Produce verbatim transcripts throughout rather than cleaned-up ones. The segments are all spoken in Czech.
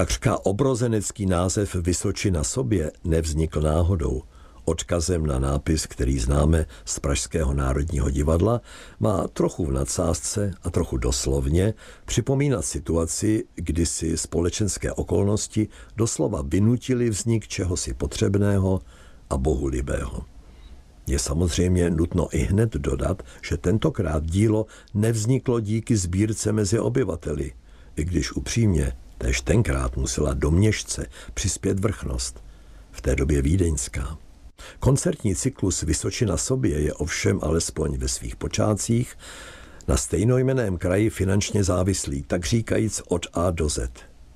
Takřka obrozenecký název Vysoči na sobě nevznikl náhodou. Odkazem na nápis, který známe z Pražského národního divadla, má trochu v nadsázce a trochu doslovně připomínat situaci, kdy si společenské okolnosti doslova vynutili vznik čehosi potřebného a bohulibého. Je samozřejmě nutno i hned dodat, že tentokrát dílo nevzniklo díky sbírce mezi obyvateli, i když upřímně též tenkrát musela do Měšce přispět vrchnost, v té době vídeňská. Koncertní cyklus Vysoči na sobě je ovšem alespoň ve svých počátcích na stejnojmenném kraji finančně závislý, tak říkajíc od A do Z.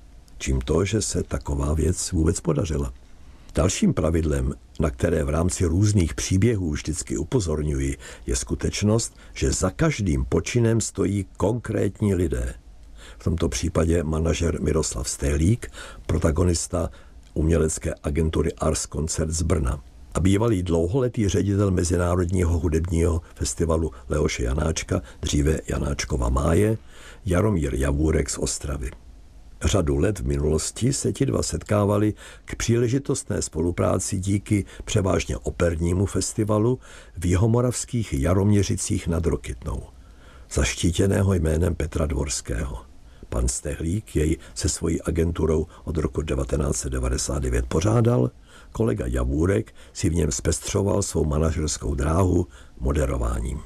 Čím to, že se taková věc vůbec podařila. Dalším pravidlem, na které v rámci různých příběhů vždycky upozorňuji, je skutečnost, že za každým počinem stojí konkrétní lidé. V tomto případě manažer Miroslav Stehlík, protagonista umělecké agentury Ars Concert z Brna a bývalý dlouholetý ředitel Mezinárodního hudebního festivalu Leoše Janáčka, dříve Janáčkova máje, Jaromír Javůrek z Ostravy. Řadu let v minulosti se ti dva setkávali k příležitostné spolupráci díky převážně opernímu festivalu v jihomoravských Jaroměřicích nad Rokytnou, zaštítěného jménem Petra Dvorského. Pan Stehlík jej se svojí agenturou od roku devatenáct set devadesát devět pořádal, kolega Javůrek si v něm zpestřoval svou manažerskou dráhu moderováním.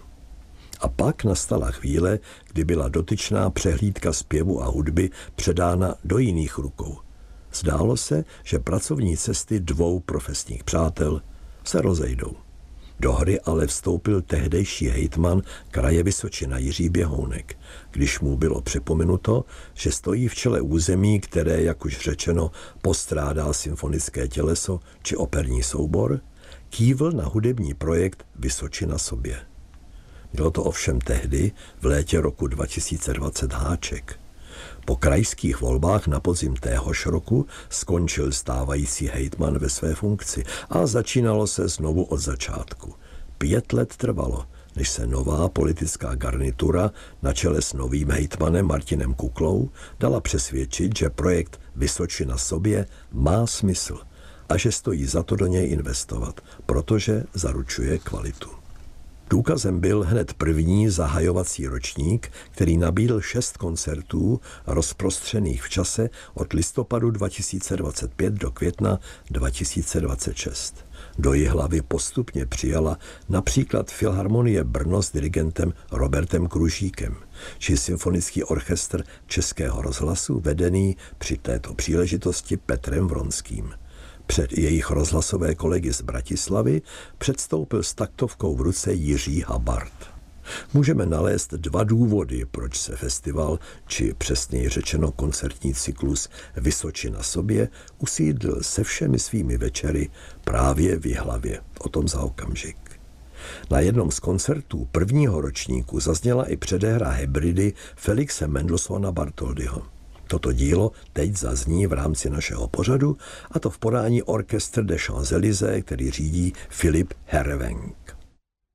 A pak nastala chvíle, kdy byla dotyčná přehlídka zpěvu a hudby předána do jiných rukou. Zdálo se, že pracovní cesty dvou profesních přátel se rozejdou. Do hry ale vstoupil tehdejší hejtman kraje Vysočina Jiří Běhounek, když mu bylo připomenuto, že stojí v čele území, které, jak už řečeno, postrádá symfonické těleso či operní soubor, kývl na hudební projekt Vysoči na sobě. Bylo to ovšem tehdy, v létě roku dva tisíce dvacet háček. Po krajských volbách na podzim téhož roku skončil stávající hejtman ve své funkci a začínalo se znovu od začátku. Pět let trvalo, než se nová politická garnitura na čele s novým hejtmanem Martinem Kuklou dala přesvědčit, že projekt Vysoči na sobě má smysl a že stojí za to do něj investovat, protože zaručuje kvalitu. Důkazem byl hned první zahajovací ročník, který nabídl šest koncertů rozprostřených v čase od listopadu dva tisíce dvacet pět do května dva tisíce dvacet šest. Do Jihlavy postupně přijala například Filharmonie Brno s dirigentem Robertem Kružíkem, či symfonický orchestr Českého rozhlasu vedený při této příležitosti Petrem Vronským. Před jejich rozhlasové kolegy z Bratislavy předstoupil s taktovkou v ruce Jiří Habart. Můžeme nalézt dva důvody, proč se festival, či přesněji řečeno koncertní cyklus Vysoči na sobě, usídlil se všemi svými večery právě v Jihlavě. O tom za okamžik. Na jednom z koncertů prvního ročníku zazněla i předehra Hebridy Felixe Mendelssohna Bartholdyho. Toto dílo teď zazní v rámci našeho pořadu, a to v podání Orchestre des Champs-Élysées, který řídí Filip Herrewegh.